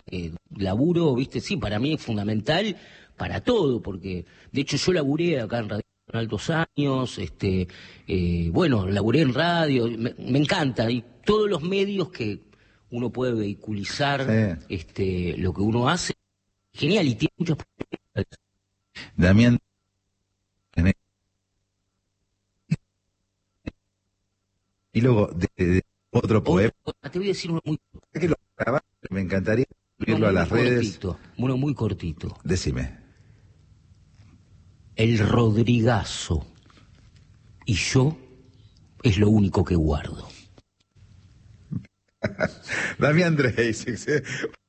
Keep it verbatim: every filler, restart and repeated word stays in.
eh, laburo, viste, sí, para mí es fundamental para todo, porque de hecho yo laburé acá en Radio Nacional dos años, este, eh, bueno, laburé en radio, me, me encanta, y todos los medios que uno puede vehiculizar Sí. este, lo que uno hace, genial, y tiene muchas posibilidades. Damián, tenés- y luego de, de otro poema, Otro- te voy a decir uno muy, que lo grabaste, me encantaría uno subirlo a muy las redes. cortito, uno muy cortito. Decime. El Rodrigazo y yo es lo único que guardo. Damián Dreyzig,